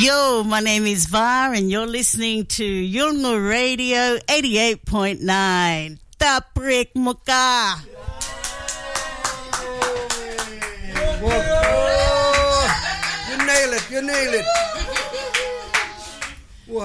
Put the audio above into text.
Yo, my name is Var and you're listening to Yulngu Radio 88.9. Taprik Muka. You nail it.